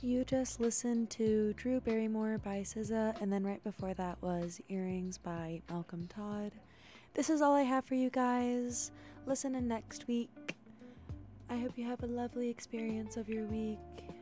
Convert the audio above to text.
You just listened to Drew Barrymore by SZA, and then right before that was Earrings by Malcolm Todd. This is all I have for you guys. Listen in next week. I hope you have a lovely experience of your week,